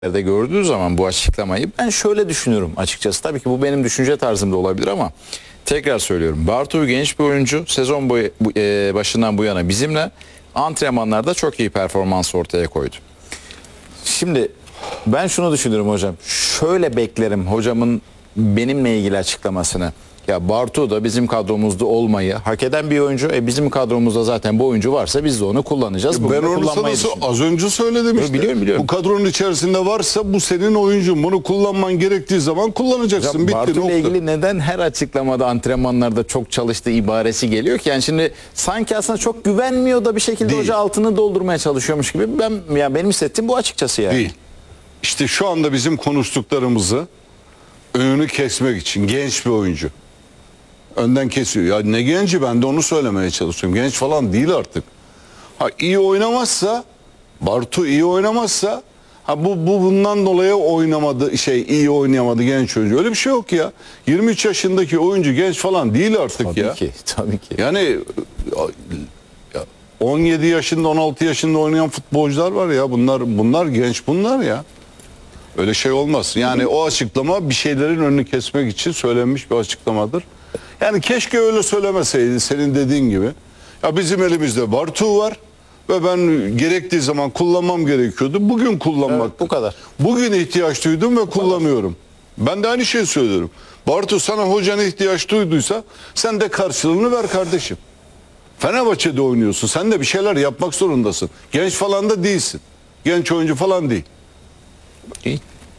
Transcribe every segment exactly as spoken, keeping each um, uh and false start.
de gördüğü zaman bu açıklamayı ben şöyle düşünüyorum açıkçası. Tabii ki bu benim düşünce tarzım da olabilir ama tekrar söylüyorum. Bartu genç bir oyuncu. Sezon boyu e, başından bu yana bizimle antrenmanlarda çok iyi performans ortaya koydu. Şimdi ben şunu düşünüyorum hocam. Şöyle beklerim hocamın benimle ilgili açıklamasını. Ya Bartu da bizim kadromuzda olmayı hak eden bir oyuncu. E bizim kadromuzda zaten bu oyuncu varsa biz de onu kullanacağız. Ben onu sana az önce söyledim işte. Biliyorum, biliyorum. Bu kadronun içerisinde varsa bu senin oyuncun. Bunu kullanman gerektiği zaman kullanacaksın. Ya Bitti, Bartu ile nokta. ilgili neden her açıklamada antrenmanlarda çok çalıştığı ibaresi geliyor ki? Yani şimdi sanki aslında çok güvenmiyor da bir şekilde Değil. hoca altını doldurmaya çalışıyormuş gibi. Ben ya benim hissettiğim bu açıkçası yani. Değil. İşte şu anda bizim konuştuklarımızı önünü kesmek için genç bir oyuncu. Önden kesiyor. Ya ne genci, ben de onu söylemeye çalışıyorum. Genç falan değil artık. Ha iyi oynamazsa, Bartu iyi oynamazsa, ha bu, bu bundan dolayı oynamadı, şey iyi oynayamadı genç oyuncu. Öyle bir şey yok ya. yirmi üç yaşındaki oyuncu genç falan değil artık Tabii ya. ki, tabii ki. Yani on yedi yaşında, on altı yaşında oynayan futbolcular var ya. Bunlar bunlar genç bunlar ya. Öyle şey olmaz. Yani o açıklama bir şeylerin önünü kesmek için söylenmiş bir açıklamadır. Yani keşke öyle söylemeseydi senin dediğin gibi. Ya bizim elimizde Bartu var ve ben gerektiği zaman kullanmam gerekiyordu. Bugün kullanmak. Evet, bu kadar. Bugün ihtiyaç duydum ve kullanıyorum. Ben de aynı şeyi söylüyorum. Bartu, sana hocan ihtiyaç duyduysa sen de karşılığını ver kardeşim. Fenerbahçe'de oynuyorsun. Sen de bir şeyler yapmak zorundasın. Genç falan da değilsin. Genç oyuncu falan değil. Değil.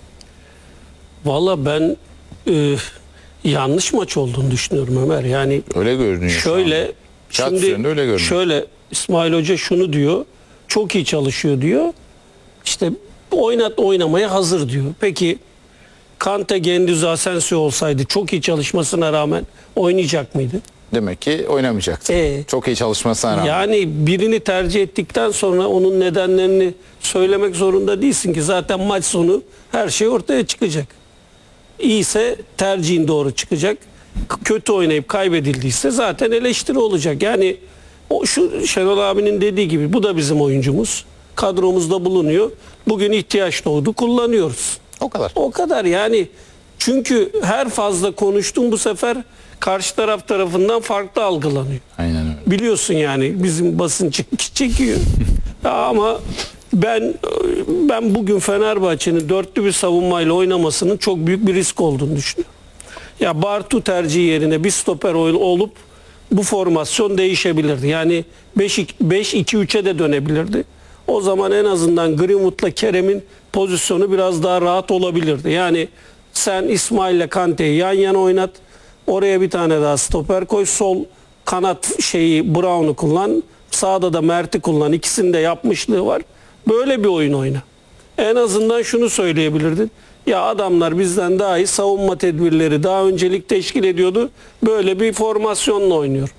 Valla ben e, yanlış maç olduğunu düşünüyorum Ömer. Yani Öyle görünüyor. şöyle Kağıt üzerinde şimdi öyle görünüyor. şöyle İsmail Hoca şunu diyor. Çok iyi çalışıyor diyor. İşte oynat oynamaya hazır diyor. Peki Kante, Gendüz, Asensio olsaydı çok iyi çalışmasına rağmen oynayacak mıydı? Demek ki oynamayacaktı. Ee, Çok iyi çalışmasına rağmen. Yani birini tercih ettikten sonra onun nedenlerini söylemek zorunda değilsin ki. Zaten maç sonu her şey ortaya çıkacak. İyiyse tercihin doğru çıkacak. K- Kötü oynayıp kaybedildiyse zaten eleştiri olacak. Yani o şu Şenol abinin dediği gibi bu da bizim oyuncumuz. Kadromuzda bulunuyor. Bugün ihtiyaç doğdu, kullanıyoruz. O kadar. O kadar yani. Çünkü her fazla konuştuğum bu sefer karşı taraf tarafından farklı algılanıyor. Aynen öyle. Biliyorsun yani bizim basın çek- çekiyor. Ya ama ben ben bugün Fenerbahçe'nin dörtlü bir savunmayla oynamasının çok büyük bir risk olduğunu düşünüyorum. Ya Bartu tercihi yerine bir stoper oyun olup bu formasyon değişebilirdi. Yani beş iki üçe de dönebilirdi. O zaman en azından Greenwood'la Kerem'in pozisyonu biraz daha rahat olabilirdi. Yani sen İsmail'le Kante'yi yan yana oynat. Oraya bir tane daha stoper koy. Sol kanat şeyi Brown'u kullan. Sağda da Mert'i kullan. İkisinin de yapmışlığı var. Böyle bir oyun oyna. En azından şunu söyleyebilirdin. Ya adamlar bizden daha iyi savunma tedbirleri daha öncelik teşkil ediyordu. Böyle bir formasyonla oynuyor.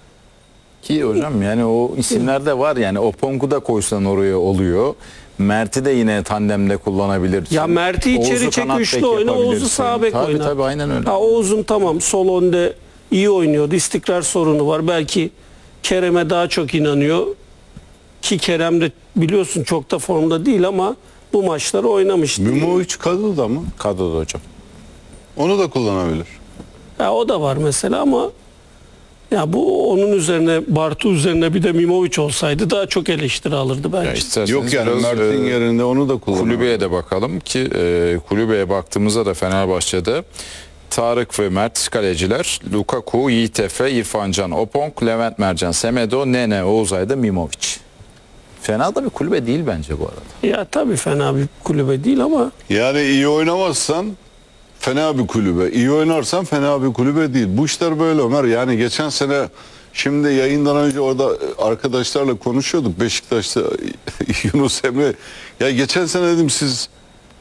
Ki hocam yani o isimler de var yani o Ponku da koysan oraya oluyor. Mert'i de yine tandemde kullanabilirsin. Ya Mert'i içeri Oğuz'u çek, kanat üçlü bek oyna, Oğuz'u yapabilirsin. sağ bek tabii, oyna. Tabii aynen öyle. Ha, Oğuz'un tamam sol önde iyi oynuyordu. İstikrar sorunu var. Belki Kerem'e daha çok inanıyor. Ki Kerem de biliyorsun çok da formda değil ama bu maçları oynamıştı. Mimovic kadroda mı? Kadroda hocam. Onu da kullanabilir. Ya o da var mesela ama ya bu onun üzerine Bartu üzerine bir de Mimovic olsaydı daha çok eleştiri alırdı bence. Ya isterseniz Yok yani biraz, Mert'in e, yerinde onu da kullanabilir. Kulübeye de bakalım ki e, kulübeye baktığımızda da Fenerbahçe'de Tarık ve Mert kaleciler, Lukaku, Yiğit Efe, İrfan Can, Opong, Levent Mercan, Semedo, Nene, Oğuz Ayda, Mimovic. Fena da bir kulübe değil bence bu arada. Ya tabii fena bir kulübe değil ama Yani iyi oynamazsan fena bir kulübe. İyi oynarsan fena bir kulübe değil. Bu işler böyle Ömer. Yani geçen sene şimdi yayından önce orada arkadaşlarla konuşuyorduk. Beşiktaş'ta Yunus Emre. Ya geçen sene dedim siz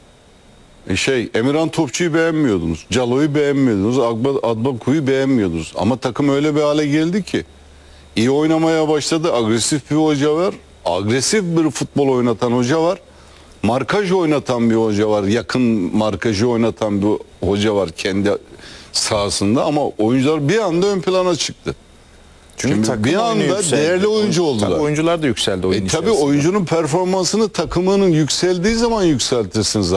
şey Emirhan Topçu'yu beğenmiyordunuz. Calo'yu beğenmiyordunuz. Adbaku'yu beğenmiyordunuz. Ama takım öyle bir hale geldi ki iyi oynamaya başladı. Agresif bir hoca var. Agresif bir futbol oynatan hoca var. Markaj oynatan bir hoca var. Yakın markajı oynatan bir hoca var kendi sahasında ama oyuncular bir anda ön plana çıktı. Çünkü Şimdi takım bir oyunu anda yükseldi. değerli oyuncu oldular. Tabii oyuncular da yükseldi oyun E, tabii içerisinde. oyuncunun performansını takımının yükseldiği zaman yükseltirsin zaten.